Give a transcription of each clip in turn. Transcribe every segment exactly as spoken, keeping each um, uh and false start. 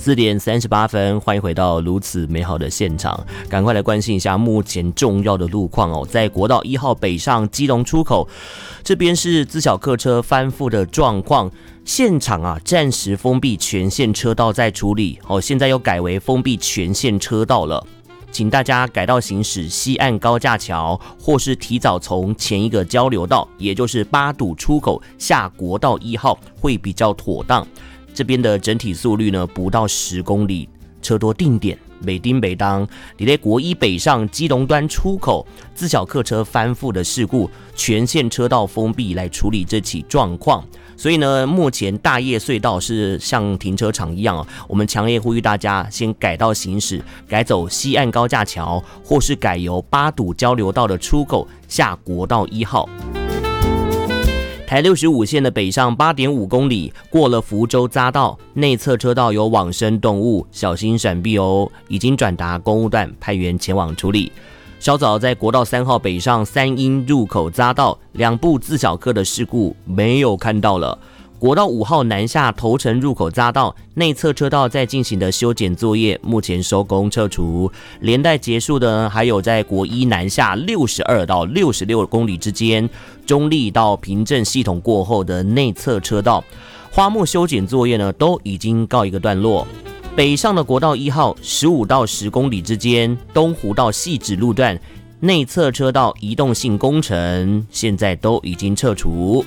四点三十八分，欢迎回到如此美好的现场。赶快来关心一下目前重要的路况哦。在国道一号北上基隆出口，这边是自小客车翻覆的状况。现场啊，暂时封闭全线车道在处理哦，现在又改为封闭全线车道了。请大家改道行驶西岸高架桥，或是提早从前一个交流道，也就是八堵出口下国道一号，会比较妥当。这边的整体速率呢不到十公里，车多定点。北丁北当，你在国一北上基隆端出口自小客车翻覆的事故，全线车道封闭来处理这起状况。所以呢，目前大叶隧道是像停车场一样、哦、我们强烈呼吁大家先改道行驶，改走西岸高架桥，或是改由八堵交流道的出口下国道一号。台六十五线的北上 八点五公里，过了福州匝道，内侧车道有往生动物，小心闪避哦。已经转达公务段派员前往处理。稍早在国道三号北上三鶯入口匝道，两部自小客的事故没有看到了。国道五号南下头城入口匝道内侧车道在进行的修剪作业，目前收工撤除。连带结束的还有在国一南下六十二到六十六公里之间，中立到平镇系统过后的内侧车道，花木修剪作业呢都已经告一个段落。北上的国道一号十五到十公里之间，东湖到汐止路段内侧车道移动性工程现在都已经撤除。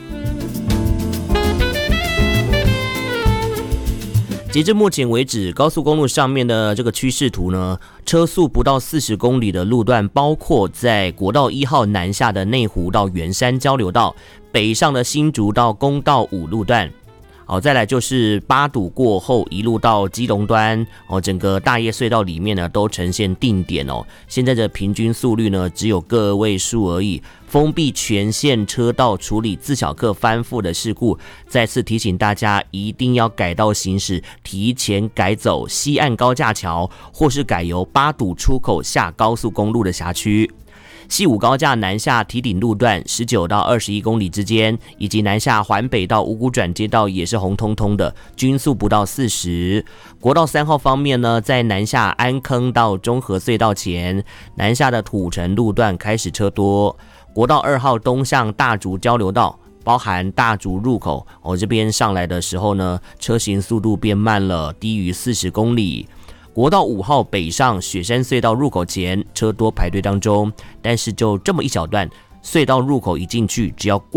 截至目前为止，高速公路上面的这个趋势图呢，车速不到四十公里的路段，包括在国道一号南下的内湖到圆山交流道，北上的新竹到公道五路段。好，再来就是八堵过后一路到基隆端哦，整个大叶隧道里面呢都呈现定点哦。现在的平均速率呢只有个位数而已。封闭全线车道处理自小客翻覆的事故，再次提醒大家一定要改道行驶，提前改走西岸高架桥，或是改由八堵出口下高速公路的辖区。西武高架南下堤顶路段十九到二十一公里之间，以及南下环北到五股转接道也是红彤彤的，均速不到四十。国道三号方面呢，在南下安坑到中和隧道前，南下的土城路段开始车多。国道二号东向大竹交流道，包含大竹入口，我、哦、这边上来的时候呢，车行速度变慢了，低于四十公里。国道五号北上雪山隧道入口前，车多排队当中，但是就这么一小段，隧道入口一进去，只要过